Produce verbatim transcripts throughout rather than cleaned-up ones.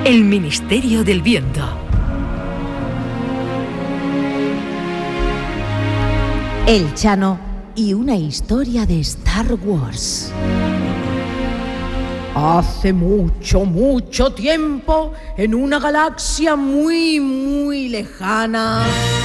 El Ministerio del Viento. El Chano y una historia de Star Wars. Hace mucho, mucho tiempo, en una galaxia muy, muy lejana.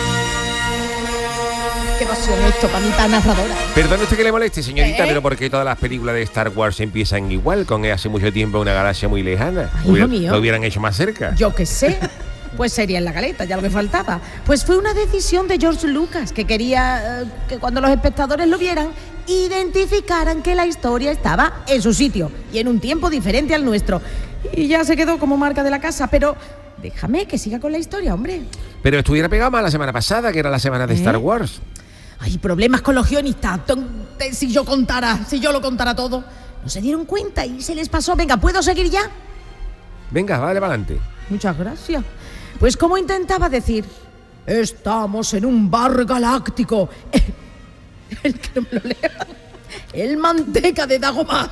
Qué pasión esto para mí tan narradora. Perdone usted que le moleste, señorita, ¿Eh? pero ¿por qué todas las películas de Star Wars empiezan igual, con hace mucho tiempo una galaxia muy lejana? Ay, hijo mío. Lo hubieran hecho más cerca. Yo qué sé. Pues sería en la galeta, ya lo que faltaba. Pues fue una decisión de George Lucas, que quería eh, que cuando los espectadores lo vieran, identificaran que la historia estaba en su sitio y en un tiempo diferente al nuestro. Y ya se quedó como marca de la casa, pero déjame que siga con la historia, hombre. Pero estuviera pegado más la semana pasada, que era la semana de ¿Eh? Star Wars. Hay problemas con los guionistas. Tonte, Si yo contara, si yo lo contara todo. No se dieron cuenta y se les pasó. Venga, ¿puedo seguir ya? Venga, vale para adelante. Muchas gracias. Pues como intentaba decir, estamos en un bar galáctico. El que no me lo lea. El manteca de Dagobah.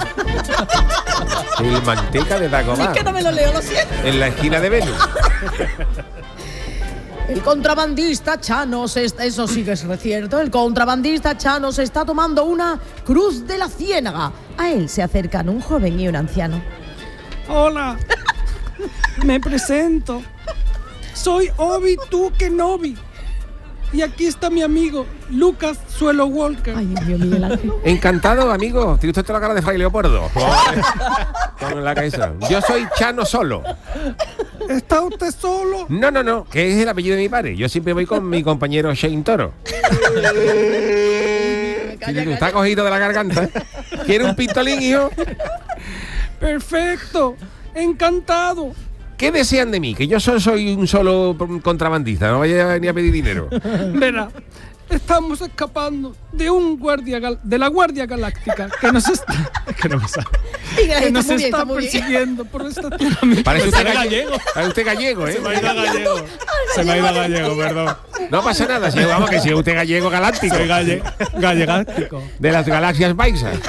El manteca de Dagobah. Es que no me lo leo, lo siento. En la esquina de Venus. El contrabandista Chano se está, eso sí que es cierto, el contrabandista Chano se está tomando una cruz de la ciénaga. A él se acercan un joven y un anciano. Hola, me presento. Soy Obi-Wan Kenobi. Y aquí está mi amigo, Lucas Suelo Walker. Ay, Dios mío, Miguel Ángel. Encantado, amigo. Tiene usted toda la cara de Fray Leopoldo. Con la cabeza. Yo soy Chano Solo. ¿Está usted solo? No, no, no, que es el apellido de mi padre. Yo siempre voy con mi compañero Shane Toro. Calla, Está calla. cogido de la garganta. ¿Quiere un pistolín, hijo? Perfecto, encantado. ¿Qué desean de mí? Que yo solo soy un solo contrabandista. No vaya ni a pedir dinero. Verá, estamos escapando de un guardia gal- de la Guardia Galáctica que nos está, es que no me sale, Miguel, que nos está muy bien, está está muy bien. persiguiendo por estacionamiento. Parece usted Gallego. gallego. Parece usted gallego, ¿eh? Se me ha ido gallego. Se me ha ido gallego, perdón. No pasa nada, si vamos que si usted gallego galáctico. Soy galle, gallegáctico. De las galaxias paisas.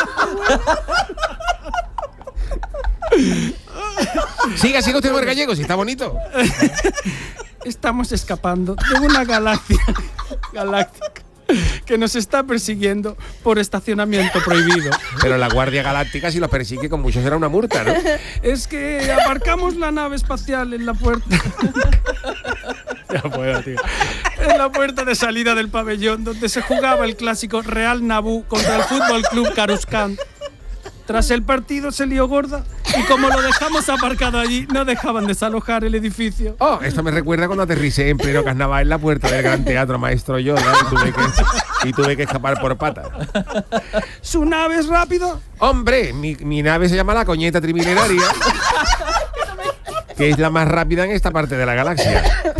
Siga, siga usted por gallego, si está bonito. Estamos escapando de una galaxia galáctica que nos está persiguiendo por estacionamiento prohibido. Pero la Guardia Galáctica, si los persigue, con mucho será una multa, ¿no? Es que aparcamos la nave espacial en la puerta. Ya puedo, tío. En la puerta de salida del pabellón donde se jugaba el clásico Real Naboo contra el Fútbol Club Coruscant. Tras el partido se lió gorda y como lo dejamos aparcado allí, no dejaban desalojar el edificio. Oh, esto me recuerda cuando aterricé en pleno carnaval en la puerta del Gran Teatro Maestro Yoda y tuve que, y tuve que escapar por patas. ¿Su nave es rápida? Hombre, mi, mi nave se llama la Coñeta Trimilenaria, que es la más rápida en esta parte de la galaxia.